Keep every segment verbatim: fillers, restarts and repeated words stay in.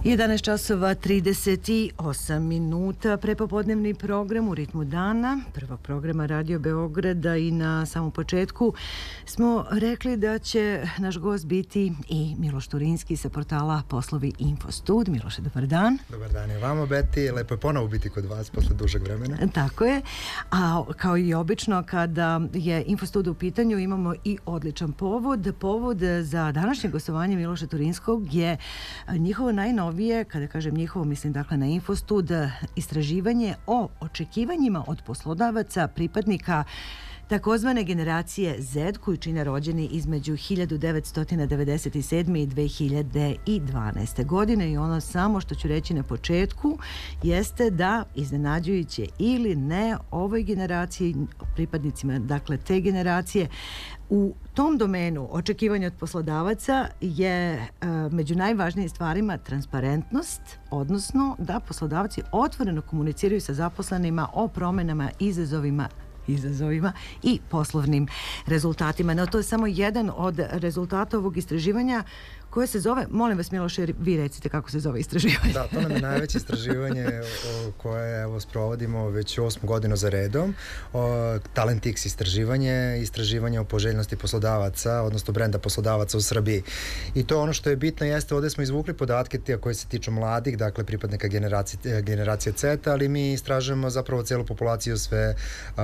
jedanaest časova trideset osam minuta, prepopodnevni program u ritmu dana, prvog programa Radio Beograda, i na samom početku smo rekli da će naš gost biti i Miloš Turinski sa portala Poslovi Infostud. Miloše, dobar dan. Dobar dan i vama, Beti. Lepo je ponovo biti kod vas posle dužeg vremena. Tako je. A kao i obično, kada je Infostud u pitanju, imamo i odličan povod. Povod za današnje gostovanje Miloša Turinskog je njihovo najnovije, kada kažem njihovo, mislim dakle na Infostud, istraživanje o očekivanjima od poslodavaca pripadnika takozvane generacije Z, koji čine rođeni između hiljadu devetsto devedeset sedme i dve hiljade dvanaeste. godine. I ono samo što ću reći na početku jeste da, iznenađujuće ili ne, ovoj generaciji, pripadnicima dakle te generacije, u tom domenu očekivanja od poslodavaca je e, među najvažnijim stvarima transparentnost, odnosno da poslodavci otvoreno komuniciraju sa zaposlenima o promenama, izazovima izazovima i poslovnim rezultatima. No, to je samo jedan od rezultata ovog istraživanja koje se zove, molim vas Miloše, vi recite kako se zove istraživanje. Da, to nam je najveće istraživanje o, koje evo sprovodimo već osmu godinu za redom. O, Talentix istraživanje, istraživanje o poželjnosti poslodavaca, odnosno brenda poslodavaca u Srbiji. I to ono što je bitno jeste, ovdje smo izvukli podatke tija koje se tiču mladih, dakle pripadnika generacije, generacije C, ali mi istražujemo zapravo celu populaciju, sve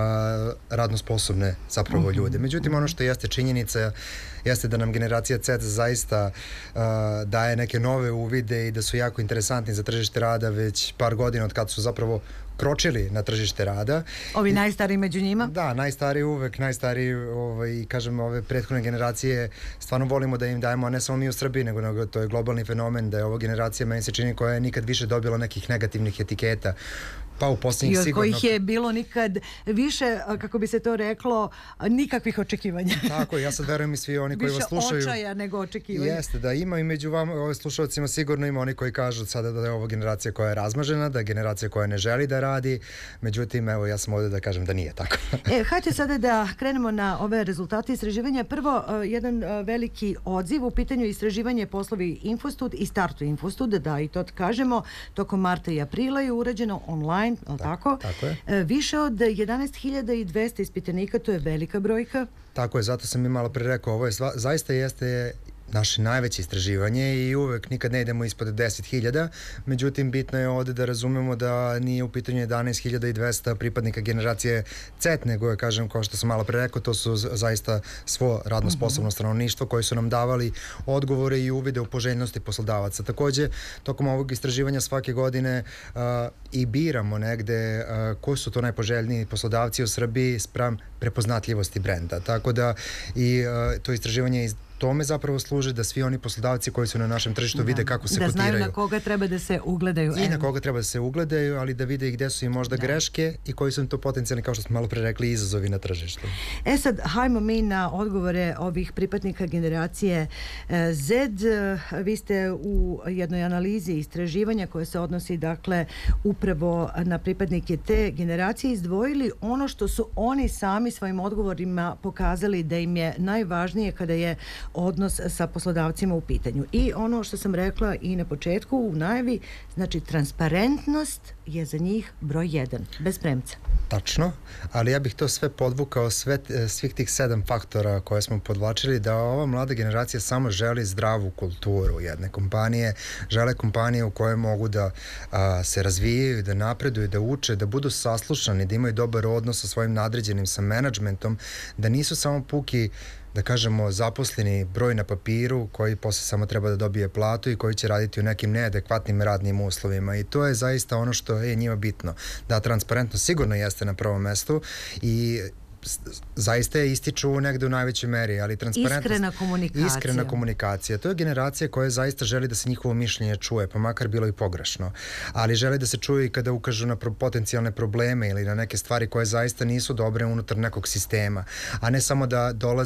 a, radno sposobne zapravo uh-huh. ljude. Međutim, ono što jeste činjenica jeste da nam generacija C zaista uh, daje neke nove uvide i da su jako interesantni za tržište rada već par godina od kad su zapravo kročili na tržište rada. Ovi najstariji među njima? Da, najstariji uvek, najstariji, ovaj, kažem, ove prethodne generacije stvarno volimo da im dajemo, a ne samo mi u Srbiji, nego, nego to je globalni fenomen, da je ova generacija, meni se čini, koja je nikad više dobila nekih negativnih etiketa. Pa u posljednjih sigurno... I od kojih je bilo nikad više, kako bi se to reklo, nikakvih očekivanja. Tako, ja sad verujem i svi oni koji vas slušaju. Više očaja nego očekivanja. Jeste, da ima i među vama, ovim slušalcima sigurno ima oni koji kažu sada da je ovo generacija koja je razmažena, da je generacija koja ne želi da radi. Međutim, evo, ja sam ovdje da kažem da nije tako. E, hajde sada da krenemo na ove rezultate istraživanja. Prvo, jedan veliki odziv u pitanju istraživanje Poslovi Infostud i Startu Infostud, da i to kažemo, tokom marta i aprila je urađeno online. Tako, tako? Tako je. Više od jedanaest hiljada dvesta ispitanika, to je velika brojka. Tako je, zato sam i malo pre rekao, ovo je zva, zaista jeste naše najveće istraživanje i uvek nikad ne idemo ispod deset hiljada, međutim bitno je ovdje da razumemo da nije u pitanju jedanaest hiljada dvesta pripadnika generacije C, nego je, kažem, kao što sam malo pre rekao, to su zaista svo radno sposobno stanovništvo koji su nam davali odgovore i uvide u poželjnosti poslodavaca. Također, tokom ovog istraživanja svake godine uh, i biramo negde uh, koji su to najpoželjniji poslodavci u Srbiji spram prepoznatljivosti brenda. Tako da i uh, to istraživanje iz tome zapravo služi da svi oni poslodavci koji su na našem tržištu da vide kako se da kotiraju. Da znaju na koga treba da se ugledaju. I na koga treba da se ugledaju, ali da vide i gde su im možda da. greške i koji su im to potencijalni, kao što smo malo pre rekli, izazovi na tržištu. E sad, hajmo mi na odgovore ovih pripadnika generacije Z. Vi ste u jednoj analizi istraživanja koje se odnosi, dakle, upravo na pripadnike te generacije izdvojili ono što su oni sami svojim odgovorima pokazali da im je najvažnije kada je odnos sa poslodavcima u pitanju. I ono što sam rekla i na početku u najavi, znači transparentnost je za njih broj jedan, bez premca. Tačno, ali ja bih to sve podvukao, sve, svih tih sedam faktora koje smo podvlačili, da ova mlada generacija samo želi zdravu kulturu jedne kompanije, žele kompanije u koje mogu da a, se razvijaju, da napreduju, da uče, da budu saslušani, da imaju dobar odnos sa svojim nadređenim, sa menadžmentom, da nisu samo puki, da kažemo, zaposleni broj na papiru koji posle samo treba da dobije platu i koji će raditi u nekim neadekvatnim radnim uslovima. I to je zaista ono što je njima bitno. Da, transparentnost sigurno jeste na prvom mestu i zaista je ističu negde u najvećoj meri, ali transparentnost... Iskrena komunikacija. Iskrena komunikacija. To je generacija koja zaista želi da se njihovo mišljenje čuje, pa makar bilo i pogrešno. Ali želi da se čuje i kada ukažu na potencijalne probleme ili na neke stvari koje zaista nisu dobre unutar nekog sistema. A ne samo da dolaze